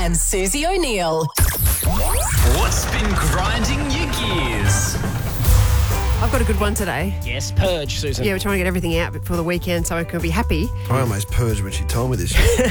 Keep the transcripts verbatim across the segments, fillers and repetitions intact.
and Susie O'Neill. What's been grinding your gears? I've got a good one today. Yes, purge, Susan. Yeah, we're trying to get everything out before the weekend so I can be happy. I almost purged when she told me this.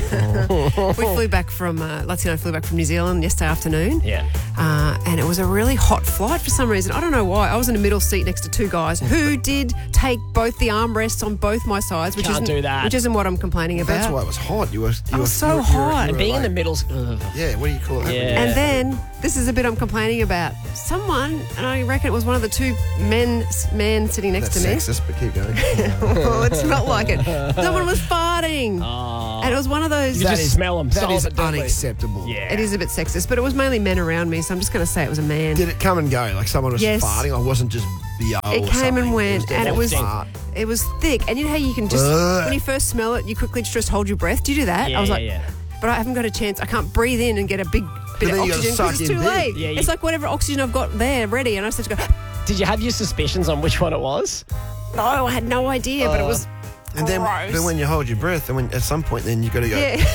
We flew back from, uh, Lutzi and I flew back from New Zealand yesterday afternoon. Yeah. Uh, and it was a really hot flight for some reason. I don't know why. I was in the middle seat next to two guys who did take both the armrests on both my sides, which Can't isn't do that. which isn't what I'm complaining about. That's why it was hot. You were. You I were was so you were- you were- hot. you And were being in the like- middle's... Ugh. Yeah, what do you call it? Yeah. And then this is a bit I'm complaining about. Someone, and I reckon it was one of the two men, men sitting next That's to me. sexist, but keep going. Oh, it smelled like it. Someone was farting. Oh. And it was one of those. You just smell 'em. That Solid is deadly. unacceptable. Yeah. It is a bit sexist, but it was mainly men around me, so I'm just going to say it was a man. Did it come and go? Like someone was Yes. farting? I wasn't just B O It or came something. and went, and it was fart. it was thick. And you know how you can just Ugh. when you first smell it, you quickly just hold your breath. Do you do that? Yeah, I was yeah, like, yeah. but I haven't got a chance. I can't breathe in and get a big bit then of you gotta oxygen suck because it's in too big. late. Yeah, you- It's like whatever oxygen I've got there ready, and I just have to go. Did you have your suspicions on which one it was? No, I had no idea, but it was. And then, gross. then when you hold your breath, then when, at some point, then you got to go. Yeah.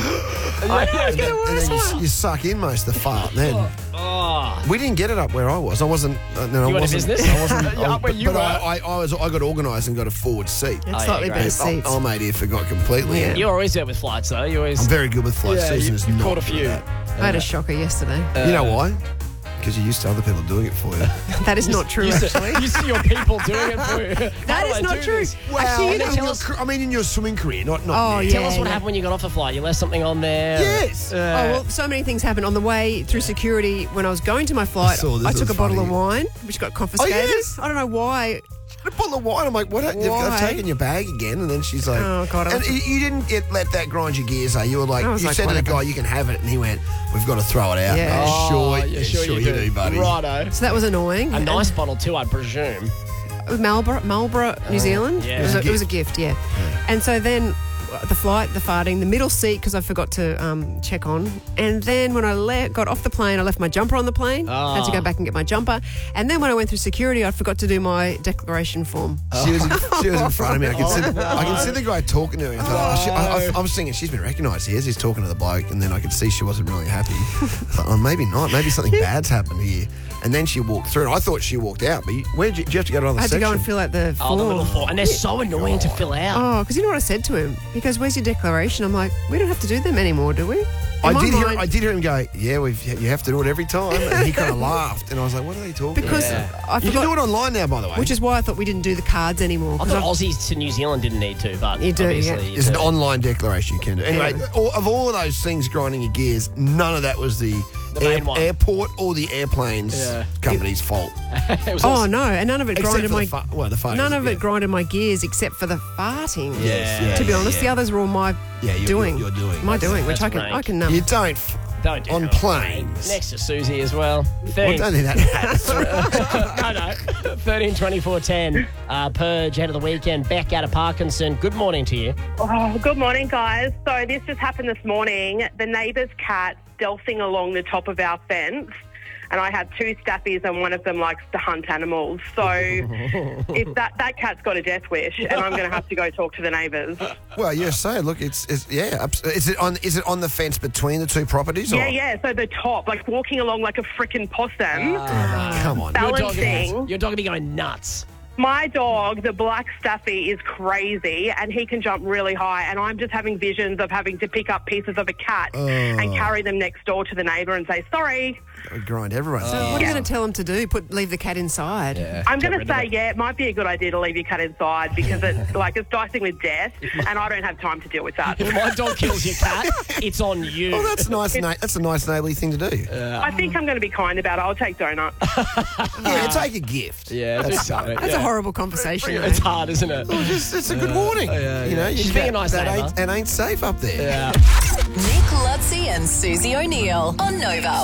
I know, it's And getting then, and worse. then you, you suck in most of the fart. Then Oh. we didn't get it up where I was. I wasn't. Uh, no, I You went to wasn't, business? I wasn't. Yeah, I was- up where but you but were. I, I, I was. I got organised and got a forward seat. It's Oh, yeah, slightly great. better I, seats. I made here forgot completely. Yeah. You're always there with flights, though. You always... I'm very good with flights. Yeah, Susan you- is you not caught a good few. at I had a shocker yesterday. that. You know why? Because you're used to other people doing it for you. That is not true, You see, actually. you see your people doing it for you. That How do is I not do true. this? Wow. Actually, you in know, your tell us- car- I mean, in your swimming career, not not. Oh, now. yeah. Tell us what happened when you got off the flight. You left something on there. Yes. Uh, Oh, well, so many things happened. On the way through security, when I was going to my flight, I saw this, I it took a was bottle funny. of wine, which got confiscated. yes. I don't know why. A bottle of wine. I'm like, what? They've, Why? they've taken your bag again, and then she's like, Oh, God, I And was- you, you didn't get, let that grind your gears, eh? You were like, I you was like, said to the whatever. guy, you can have it, and he went, we've got to throw it out. Yeah. I'm Oh, sure, yeah, yeah, sure, you do, buddy. Righto. So that was annoying. A nice bottle too, I presume. And Marlborough, Marlborough, New Zealand. yeah. It was, a, It was a it was a gift, yeah. And so then uh, the flight, the farting, the middle seat because I forgot to um, check on, and then when I le- got off the plane, I left my jumper on the plane. I had to Oh. go back and get my jumper, and then when I went through security, I forgot to do my declaration form. She was, in, she was in front of me. I can, see, Oh, the, I can see the guy talking to her. I, thought, oh, she, I, I, I was thinking, she's been recognised here. He's talking to the bloke, and then I could see she wasn't really happy. I thought, oh, maybe not. Maybe something bad's happened here. And then she walked through, and I thought she walked out. But you, where did you, did you have to go to another I had to section? go and fill out the Oh, form. the little four. And they're so annoying to fill out. Oh, because you know what I said to him? He goes, "Where's your declaration?" I'm like, "We don't have to do them anymore, do we?" In I my did, hear, mind- I did hear him go, yeah, we've, you have to do it every time. And he kind of laughed. And I was like, what are they talking because about? I You can do forgot, it online now, by the way. which is why I thought we didn't do the cards anymore. I 'cause thought I've- Aussies to New Zealand didn't need to, but You do, obviously yeah. you There's an do. online declaration you can do. Anyway, Yeah. all, of all of those things grinding your gears, none of that was the, The main one. airport or the airplanes Yeah. company's fault. It was oh also- no, and none of it Except grinded for my the fa- well, the farting, none of yeah. it grinded my gears except for the farting. Yes, yeah, to be yeah, honest, yeah. the others were all my Yeah, you're- doing. you're- you're doing. My That's- doing, which that's I can rank. I can um, You don't. F- Don't do on it. planes. Next to Susie as well. Well, thirteen, don't think that matters. I know. thirteen twenty-four ten. Uh, Purge ahead of the weekend. Beck out of Parkinson. Good morning to you. Oh, good morning, guys. So this just happened this morning. The neighbour's cat stealthing along the top of our fence, and I have two staffies, and one of them likes to hunt animals. So if that that cat's got a death wish, and I'm going to have to go talk to the neighbours. Well, yeah. So look, it's, it's yeah. abs- Is it on? Is it on the fence between the two properties? Yeah, or? yeah. So the top, like walking along like a frickin' possum, Come on. Bal- Your dog, Balancing. your dog will be going nuts. My dog, the black staffy, is crazy and he can jump really high, and I'm just having visions of having to pick up pieces of a cat and carry them next door to the neighbour and say, sorry. It would grind everyone. So what are you going to tell them to do? Put leave the cat inside. I'm going to say, yeah, it might be a good idea to leave your cat inside because it's like it's dicing with death, and I don't have time to deal with that. If my dog kills your cat, it's on you. Oh, that's nice. Na- that's a nice neighbourly thing to do. I think I'm going to be kind about it. I'll take donuts. yeah, take a gift. yeah, That's, that's, That's a horrible conversation. though. It's hard, isn't it? Well, just, it's a good warning. yeah, You know, yeah. you- She's being a that- nice that neighbour. ain't, and ain't safe up there. Yeah. Nick Lutzi and Susie O'Neill on Nova.